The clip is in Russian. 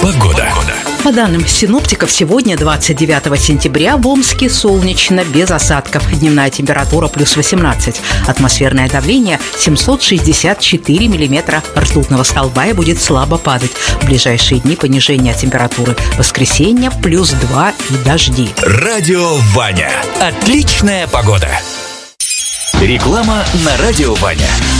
Погода. По данным синоптиков, сегодня, 29 сентября, в Омске солнечно, без осадков. Дневная температура плюс 18. Атмосферное давление 764 миллиметра ртутного столба и будет слабо падать. В ближайшие дни понижение температуры. Воскресенье плюс 2 и дожди. Радио Ваня. Отличная погода. Реклама на Радио Ваня.